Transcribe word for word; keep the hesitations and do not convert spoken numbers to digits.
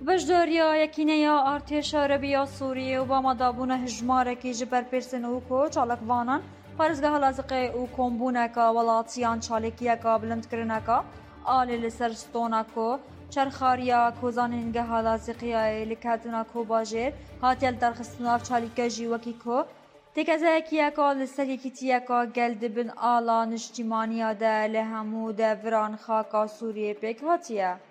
بجداریا یکینه ارتش عربی سوریه و با مدابون هجمارکی جبر پرسن او کو چالکوانان پارزگاه لازقه او کمبونکا ولاتیان چالکیکا بلند کرنکا آل لسرستونکو چرخاریا کوزاننگه لازقیه لکتنا کو باجر هاتیل درخستناف چالکه جیوکی کو تکزه کیکا لسری کتیکا گلد بن آلا نشتیمانیا ده لهمو ده وران خاکا سوریه پیک هاتیه